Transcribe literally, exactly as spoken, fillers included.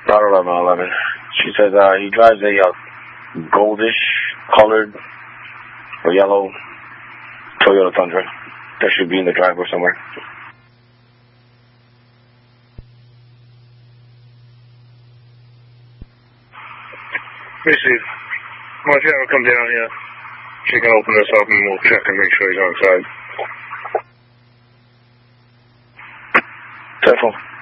About eleven eleven. She says uh, he drives a uh, goldish colored or yellow Toyota Tundra. That should be in the driveway somewhere. Missy, why don't you have her come down here? She can open this up and we'll check and make sure he's outside. Telephone.